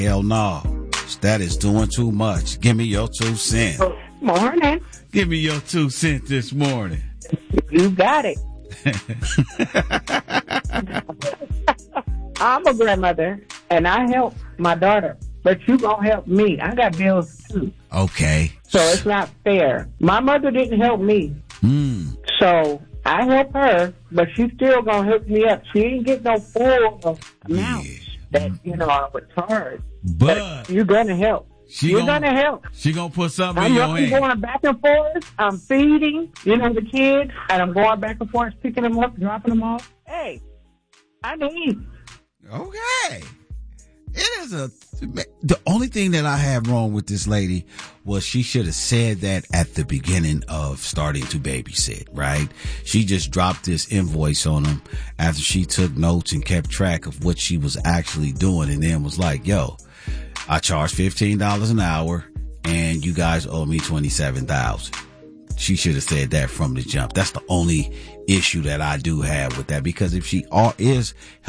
Hell no. That is doing too much. Give me your 2 cents. Morning. Give me your 2 cents this morning. You got it. I'm a grandmother, and I help my daughter, but you gonna help me. I got bills, too. Okay. So it's not fair. My mother didn't help me. So I help her, but she still gonna hook me up. She ain't get no full amount that, I would charge. But you're gonna help. You're gonna help. She gonna put something in your hand. I'm going back and forth. I'm feeding, the kids, and I'm going back and forth, picking them up, dropping them off. Hey, I need. Okay. It is the only thing that I have wrong with this lady was she should have said that at the beginning of starting to babysit, right? She just dropped this invoice on them after she took notes and kept track of what she was actually doing, and then was like, yo, I charge $15 an hour and you guys owe me $27,000. She should have said that from the jump. That's the only issue that I do have with that, because if she is